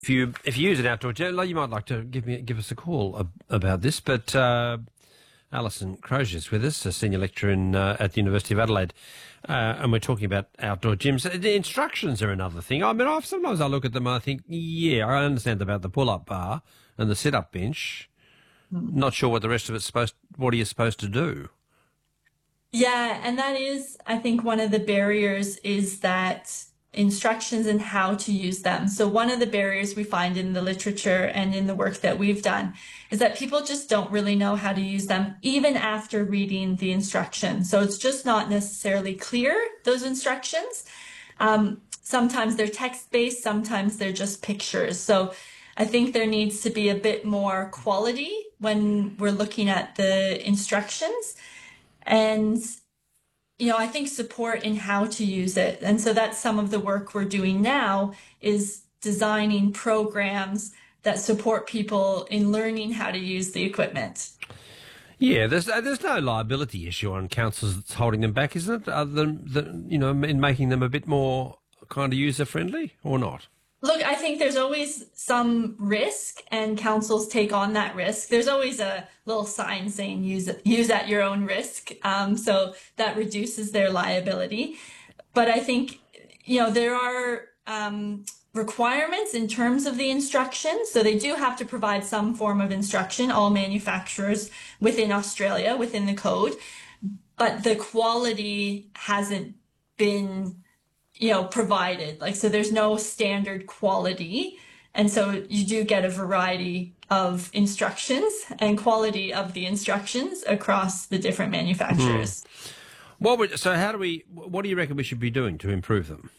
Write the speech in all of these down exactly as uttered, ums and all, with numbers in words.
If you if you use an outdoor gym, you might like to give me give us a call ab- about this. But uh, Alison Crozier is with us, a senior lecturer in, uh, at the University of Adelaide, uh, and we're talking about outdoor gyms. The instructions are another thing. I mean, I've, sometimes I look at them and I think, yeah, I understand about the pull-up bar and the sit-up bench. Not sure what the rest of it's supposed. What are you supposed to do? Yeah, and that is, I think, one of the barriers is that instructions and how to use them. So one of the barriers we find in the literature and in the work that we've done is that people just don't really know how to use them even after reading the instructions. So it's just not necessarily clear, those instructions. Um, sometimes they're text-based, sometimes they're just pictures. So I think there needs to be a bit more quality when we're looking at the instructions. And you know, I think support in how to use it. And so that's some of the work we're doing now is designing programs that support people in learning how to use the equipment. Yeah, there's uh, there's no liability issue on councils that's holding them back, isn't it? Other than, the, you know, in making them a bit more kind of user-friendly or not? Look, I think there's always some risk and councils take on that risk. There's always a little sign saying use use at your own risk. Um, so that reduces their liability. But I think, you know, there are um, requirements in terms of the instructions. So they do have to provide some form of instruction, all manufacturers within Australia, within the code. But the quality hasn't been you know, provided. Like, so there's no standard quality. And so you do get a variety of instructions and quality of the instructions across the different manufacturers. Mm. What would, so how do we, what do you reckon we should be doing to improve them?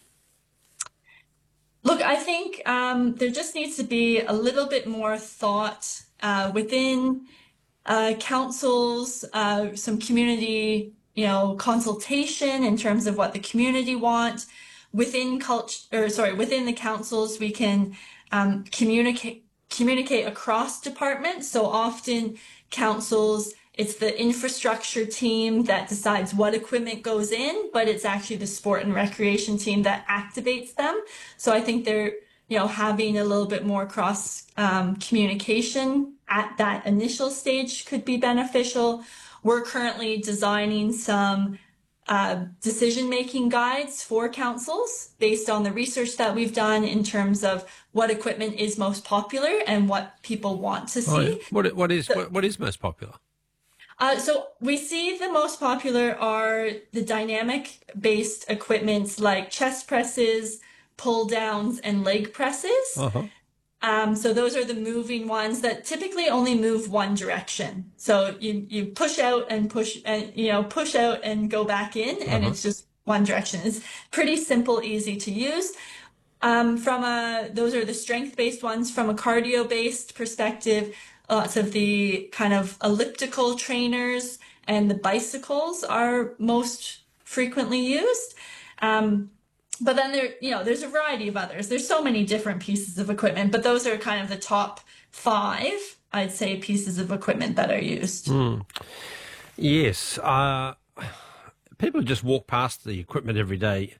Look, I think um, there just needs to be a little bit more thought uh, within uh, councils, uh, some community, you know, consultation in terms of what the community want. Within culture, or sorry, within the councils, we can um, communicate communicate across departments. So often, councils, it's the infrastructure team that decides what equipment goes in, but it's actually the sport and recreation team that activates them. So I think they're, you know, having a little bit more cross um, communication at that initial stage could be beneficial. We're currently designing some Uh, decision-making guides for councils based on the research that we've done in terms of what equipment is most popular and what people want to see. Oh, yeah. What what is so, what, what is most popular? Uh, so we see the most popular are the dynamic-based equipments like chest presses, pull downs, and leg presses. Uh-huh. Um, so those are the moving ones that typically only move one direction. So you, you push out and push and, you know, push out and go back in and uh-huh. It's just one direction. It's pretty simple, easy to use. Um, from a, those are the strength-based ones. From a cardio-based perspective, lots of the kind of elliptical trainers and the bicycles are most frequently used. Um, But then there, you know, there's a variety of others. There's so many different pieces of equipment, but those are kind of the top five, I'd say, pieces of equipment that are used. Mm. Yes. Uh, people just walk past the equipment every day.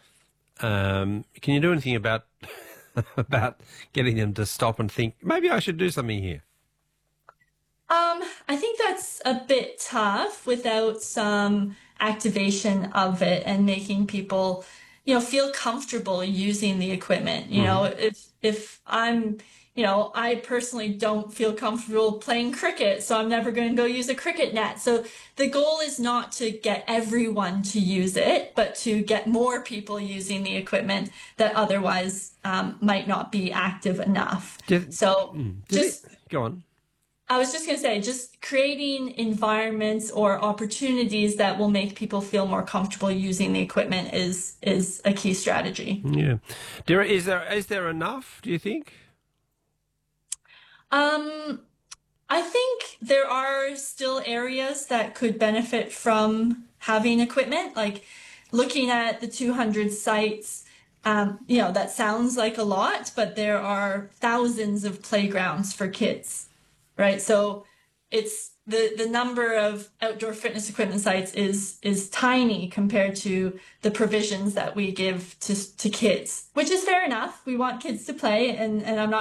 Um, can you do anything about about getting them to stop and think, maybe I should do something here? Um, I think that's a bit tough without some activation of it and making people you know, feel comfortable using the equipment. You know, mm-hmm. if if I'm, you know, I personally don't feel comfortable playing cricket, so I'm never going to go use a cricket net. So the goal is not to get everyone to use it, but to get more people using the equipment that otherwise um, might not be active enough. Did, so mm, just it, go on. I was just going to say, just creating environments or opportunities that will make people feel more comfortable using the equipment is is a key strategy. Yeah. Is there is there enough, do you think? Um, I think there are still areas that could benefit from having equipment, like looking at the two hundred sites. Um, you know, that sounds like a lot, but there are thousands of playgrounds for kids. Right. So it's the, the number of outdoor fitness equipment sites is is tiny compared to the provisions that we give to to kids, which is fair enough. We want kids to play, and, and I'm not